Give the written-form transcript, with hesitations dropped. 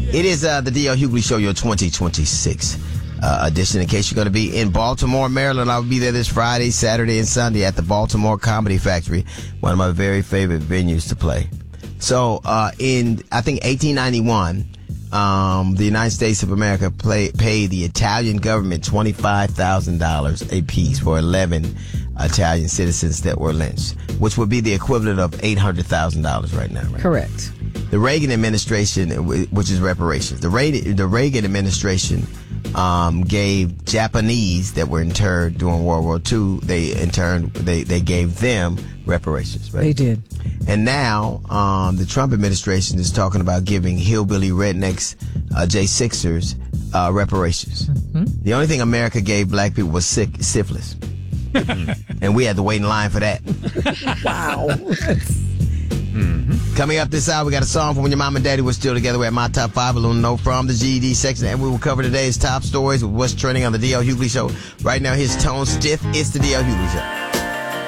It is the D.L. Hughley Show, your 2026 edition. In case you're going to be in Baltimore, Maryland, I'll be there this Friday, Saturday, and Sunday at the Baltimore Comedy Factory, one of my very favorite venues to play. So in, I think, 1891, the United States of America paid the Italian government $25,000 apiece for 11 Italian citizens that were lynched, which would be the equivalent of $800,000 right now. Right? Correct. The Reagan administration, which is reparations, the Reagan administration gave Japanese that were interned during World War II, they gave them reparations. Right? They did. And now the Trump administration is talking about giving hillbilly rednecks, J6ers, reparations. Mm-hmm. The only thing America gave black people was syphilis. And we had to wait in line for that. Wow. Mm-hmm. Coming up this hour, we got a song from when your mom and daddy were still together. We're at My Top 5, a little note from the GED section. And we will cover today's top stories with what's trending on the D.L. Hughley Show. Right now, his tone stiff. It's the D.L. Hughley Show.